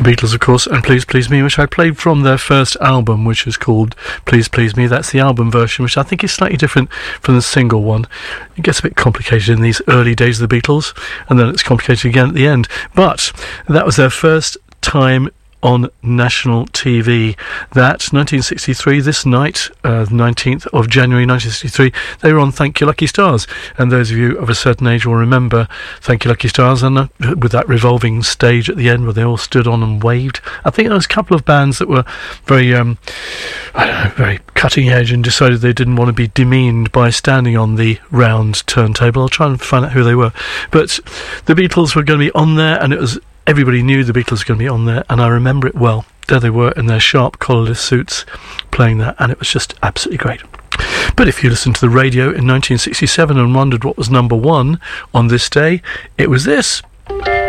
The Beatles, of course, and Please Please Me, which I played from their first album, which is called Please Please Me. That's the album version, which I think is slightly different from the single one. It gets a bit complicated in these early days of the Beatles, and then it's complicated again at the end. But that was their first time on national TV. That 1963, this night, 19th of January 1963, they were on Thank You Lucky Stars, and those of you of a certain age will remember Thank You Lucky Stars, and with that revolving stage at the end where they all stood on and waved. I think there was a couple of bands that were very very cutting edge and decided they didn't want to be demeaned by standing on the round turntable. I'll try and find out who they were, but the Beatles were going to be on there, and it was everybody knew the Beatles were going to be on there, and I remember it well. There they were in their sharp collarless suits playing that, and it was just absolutely great. But if you listened to the radio in 1967 and wondered what was number one on this day, it was this.